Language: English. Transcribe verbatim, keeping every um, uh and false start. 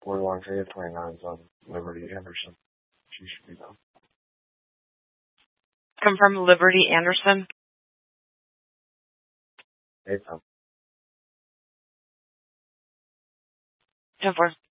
forty-one K twenty-nine on Liberty Anderson. She should be done. Confirm Liberty Anderson. Eight ten. ten four.